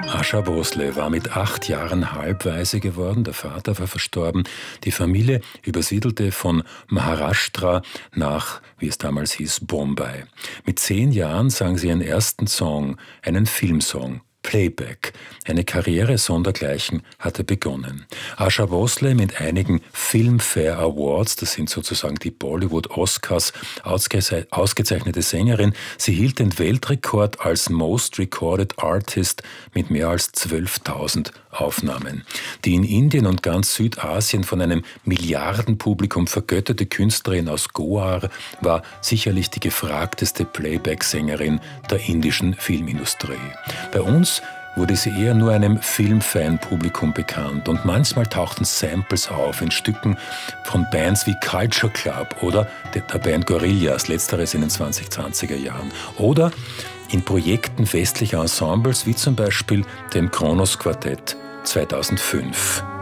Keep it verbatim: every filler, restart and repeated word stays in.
Ascha Vosloo war mit acht Jahren halbwaise geworden, der Vater war verstorben. Die Familie übersiedelte von Maharashtra nach, wie es damals hieß, Bombay. Mit zehn Jahren sang sie ihren ersten Song, einen Filmsong. Playback. Eine Karriere sondergleichen hatte begonnen. Ascha Vosloo mit einigen Filmfare Awards, das sind sozusagen die Bollywood-Oscars, ausgeze- ausgezeichnete Sängerin. Sie hielt den Weltrekord als Most Recorded Artist mit mehr als zwölftausend Aufnahmen. Die in Indien und ganz Südasien von einem Milliardenpublikum vergötterte Künstlerin aus Goa war sicherlich die gefragteste Playback-Sängerin der indischen Filmindustrie. Bei uns wurde sie eher nur einem Filmfan-Publikum bekannt und manchmal tauchten Samples auf in Stücken von Bands wie Culture Club oder der Band Gorillaz, letzteres in den zwanzig zwanziger Jahren, oder in Projekten westlicher Ensembles wie zum Beispiel dem Kronos Quartett zweitausendfünf.